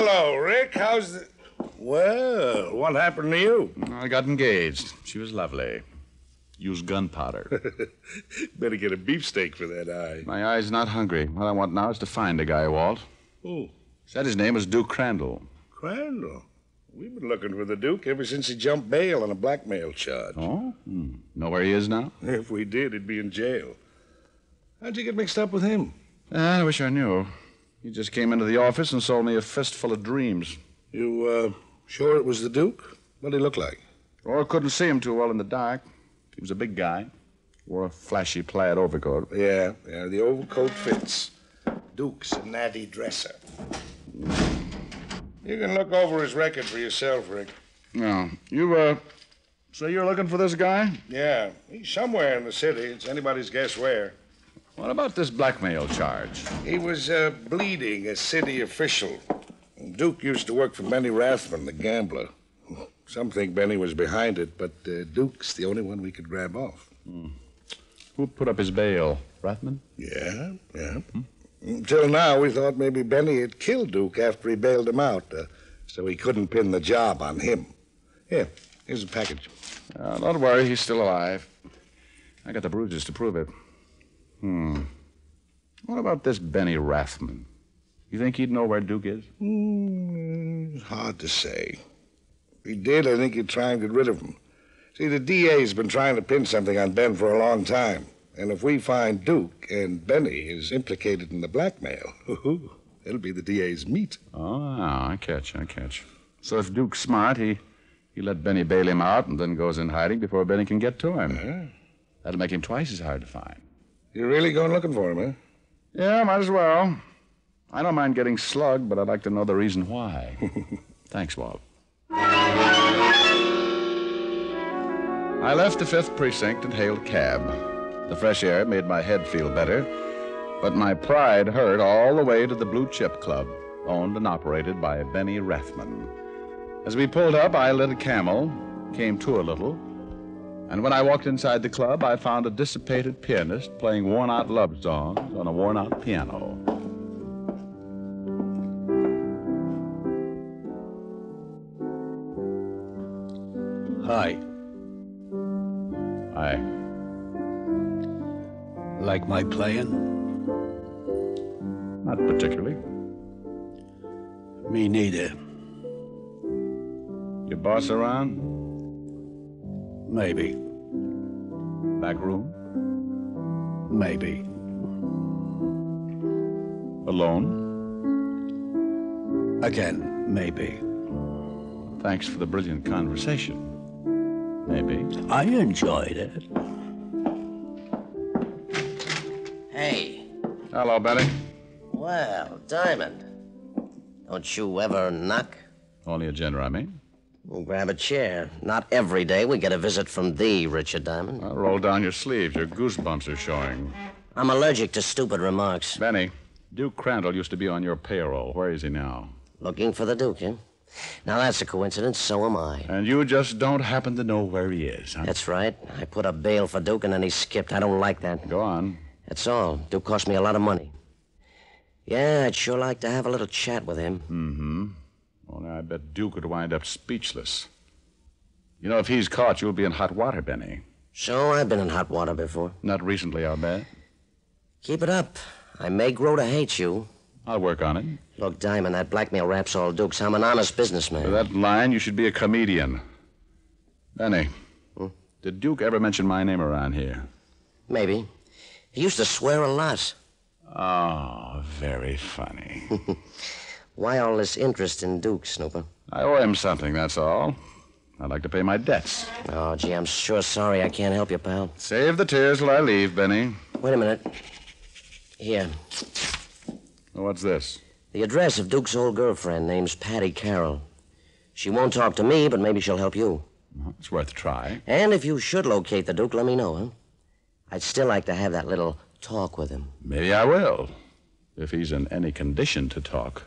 Hello, Rick. How's the... Well, what happened to you? I got engaged. She was lovely. Used gunpowder. Better get a beefsteak for that eye. My eye's not hungry. What I want now is to find a guy, Walt. Who? Said his name was Duke Crandall. Crandall? We've been looking for the Duke ever since he jumped bail on a blackmail charge. Oh? Know where he is now? If we did, he'd be in jail. How'd you get mixed up with him? I wish I knew. He just came into the office and sold me a fistful of dreams. You, sure it was the Duke? What'd he look like? Oh, I couldn't see him too well in the dark. He was a big guy. Wore a flashy plaid overcoat. Yeah, the overcoat fits. Duke's a natty dresser. You can look over his record for yourself, Rick. No. You, say you're looking for this guy? Yeah, he's somewhere in the city. It's anybody's guess where. What about this blackmail charge? He was, bleeding a city official. Duke used to work for Benny Rathman, the gambler. Some think Benny was behind it, but Duke's the only one we could grab off. Who put up his bail? Rathman? Yeah. Until now, we thought maybe Benny had killed Duke after he bailed him out, so he couldn't pin the job on him. Here, here's the package. Don't worry, he's still alive. I got the bruises to prove it. What about this Benny Rathman? You think he'd know where Duke is? Hard to say. If he did, I think he'd try and get rid of him. See, the DA's been trying to pin something on Ben for a long time. And if we find Duke and Benny is implicated in the blackmail, it'll be the DA's meat. Oh, I catch. So if Duke's smart, he let Benny bail him out and then goes in hiding before Benny can get to him. That'll make him twice as hard to find. You're really going looking for him, huh? Yeah, might as well. I don't mind getting slugged, but I'd like to know the reason why. Thanks, Walt. I left the 5th Precinct and hailed a cab. The fresh air made my head feel better, but my pride hurt all the way to the Blue Chip Club, owned and operated by Benny Rathman. As we pulled up, I lit a Camel, came to a little, and when I walked inside the club, I found a dissipated pianist playing worn-out love songs on a worn-out piano. Hi. Hi. Like my playing? Not particularly. Me neither. Your boss around? Maybe. Back room? Maybe. Alone? Again, maybe. Thanks for the brilliant conversation. Maybe. I enjoyed it. Hey. Hello, Benny. Well, Diamond. Don't you ever knock? Only a gender, I mean. Well, grab a chair. Not every day we get a visit from thee, Richard Diamond. Well, roll down your sleeves. Your goosebumps are showing. I'm allergic to stupid remarks. Benny, Duke Crandall used to be on your payroll. Where is he now? Looking for the Duke, eh? Now, that's a coincidence. So am I. And you just don't happen to know where he is, huh? That's right. I put up bail for Duke, and then he skipped. I don't like that. Go on. That's all. Duke cost me a lot of money. Yeah, I'd sure like to have a little chat with him. Only I bet Duke would wind up speechless. You know, if he's caught, you'll be in hot water, Benny. So, I've been in hot water before. Not recently, I'll bet. Keep it up. I may grow to hate you. I'll work on it. Look, Diamond, that blackmail raps all Dukes. I'm an honest businessman. For that line, you should be a comedian. Benny, did Duke ever mention my name around here? Maybe. He used to swear a lot. Oh, very funny. Why all this interest in Duke, Snooper? I owe him something, that's all. I'd like to pay my debts. Oh, gee, I'm sure sorry I can't help you, pal. Save the tears till I leave, Benny. Wait a minute. Here. What's this? The address of Duke's old girlfriend, name's Patty Carroll. She won't talk to me, but maybe she'll help you. It's worth a try. And if you should locate the Duke, let me know, huh? I'd still like to have that little talk with him. Maybe I will, if he's in any condition to talk.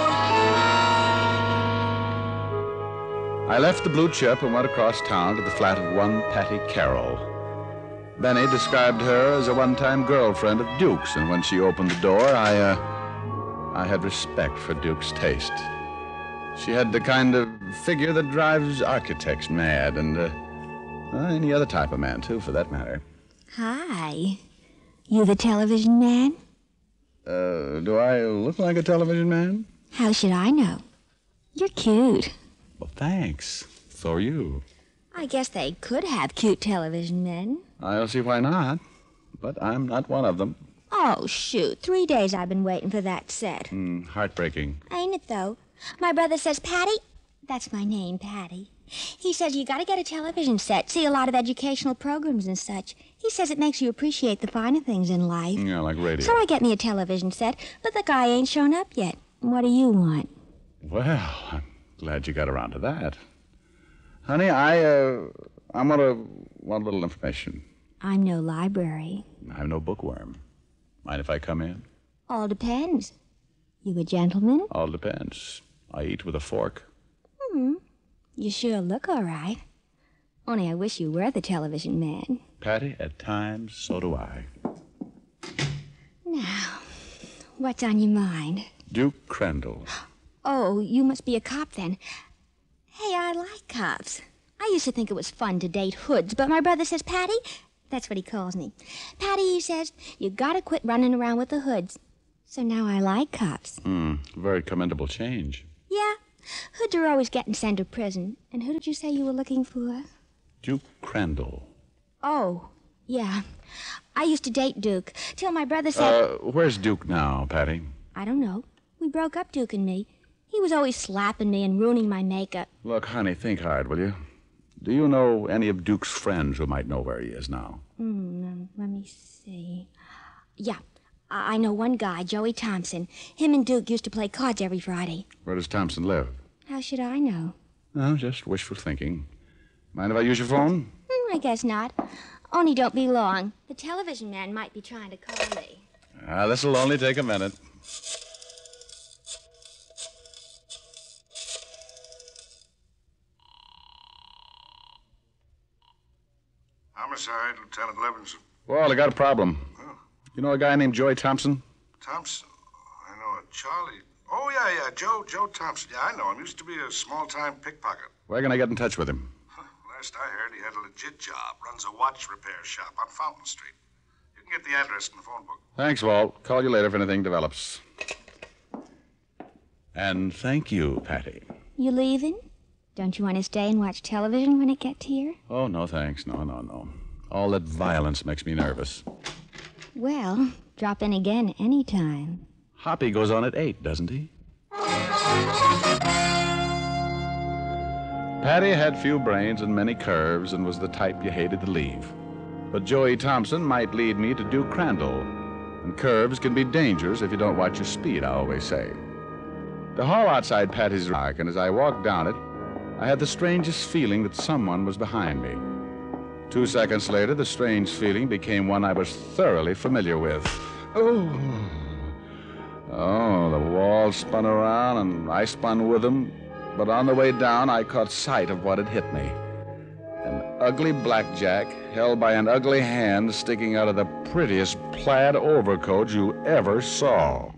I left the Blue Chip and went across town to the flat of one Patty Carroll. Benny described her as a one-time girlfriend of Duke's, and when she opened the door, I had respect for Duke's taste. She had the kind of figure that drives architects mad, and any other type of man, too, for that matter. Hi. You the television man? Do I look like a television man? How should I know? You're cute. Well, thanks. So are you. I guess they could have cute television men. I don't see why not, but I'm not one of them. Oh, shoot. 3 days I've been waiting for that set. Heartbreaking. Ain't it, though? My brother says, Patty, that's my name, Patty. He says you gotta get a television set, see a lot of educational programs and such. He says it makes you appreciate the finer things in life. Yeah, like radio. So I get me a television set, but the guy ain't shown up yet. What do you want? Well, I'm glad you got around to that. Honey, I'm gonna want a little information. I'm no library. I'm no bookworm. Mind if I come in? All depends. You a gentleman? All depends. I eat with a fork. You sure look all right. Only I wish you were the television man. Patty, at times, so do I. Now, what's on your mind? Duke Crandall. Oh, you must be a cop then. Hey, I like cops. I used to think it was fun to date hoods, but my brother says, Patty, that's what he calls me. Patty, he says, you gotta quit running around with the hoods. So now I like cops. Very commendable change. Yeah, hoods are always getting sent to prison. And who did you say you were looking for? Duke Crandall. Oh, yeah. I used to date Duke, till my brother said... Where's Duke now, Patty? I don't know. We broke up, Duke and me. He was always slapping me and ruining my makeup. Look, honey, think hard, will you? Do you know any of Duke's friends who might know where he is now? Let me see. Yeah, I know one guy, Joey Thompson. Him and Duke used to play cards every Friday. Where does Thompson live? How should I know? Oh, just wishful thinking. Mind if I use your phone? I guess not. Only don't be long. The television man might be trying to call me. This'll only take a minute. Homicide, Lieutenant Levinson. Well, I got a problem. Oh. You know a guy named Joey Thompson? Thompson? I know a Charlie. Oh, yeah, Joe Thompson. Yeah, I know him. Used to be a small-time pickpocket. Where can I get in touch with him? Last I heard, he had a legit job. Runs a watch repair shop on Fountain Street. You can get the address in the phone book. Thanks, Walt. Call you later if anything develops. And thank you, Patty. You leaving? Don't you want to stay and watch television when it gets here? Oh, no, thanks. No. All that violence makes me nervous. Well, drop in again anytime. Hoppy goes on at 8, doesn't he? Patty had few brains and many curves and was the type you hated to leave. But Joey Thompson might lead me to Duke Crandall. And curves can be dangerous if you don't watch your speed, I always say. The hall outside Patty's dark, and as I walked down it, I had the strangest feeling that someone was behind me. 2 seconds later, the strange feeling became one I was thoroughly familiar with. Oh, the walls spun around, and I spun with them. But on the way down, I caught sight of what had hit me. An ugly blackjack held by an ugly hand sticking out of the prettiest plaid overcoat you ever saw.